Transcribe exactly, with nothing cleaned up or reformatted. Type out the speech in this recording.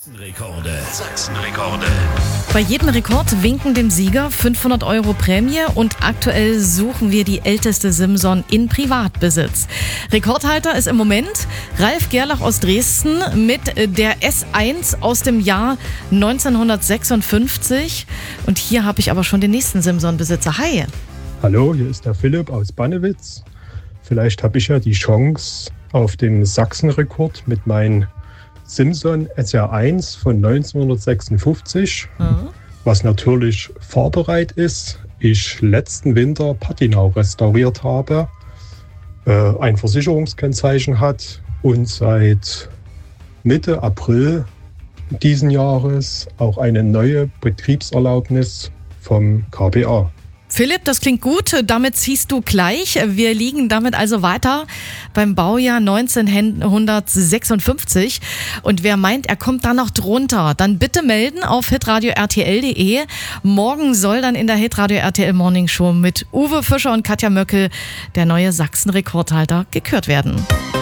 Rekorde. Sachsenrekorde. Bei jedem Rekord winken dem Sieger fünfhundert Euro Prämie und aktuell suchen wir die älteste Simson in Privatbesitz. Rekordhalter ist im Moment Ralf Gerlach aus Dresden mit der S eins aus dem Jahr neunzehnhundertsechsundfünfzig. Und hier habe ich aber schon den nächsten Simson-Besitzer. Hi. Hallo, hier ist der Philipp aus Bannewitz. Vielleicht habe ich ja die Chance auf den Sachsenrekord mit meinem Simson S R eins von neunzehnhundertsechsundfünfzig, mhm. was natürlich fahrbereit ist. Ich letzten Winter Patinau restauriert habe, äh, ein Versicherungskennzeichen hat und seit Mitte April diesen Jahres auch eine neue Betriebserlaubnis vom K B A. Philipp, das klingt gut. Damit ziehst du gleich. Wir liegen damit also weiter beim Baujahr neunzehnhundertsechsundfünfzig. Und wer meint, er kommt da noch drunter, dann bitte melden auf hitradio r t l punkt d e. Morgen soll dann in der Hitradio R T L Morning Show mit Uwe Fischer und Katja Möckel der neue Sachsen-Rekordhalter gekürt werden.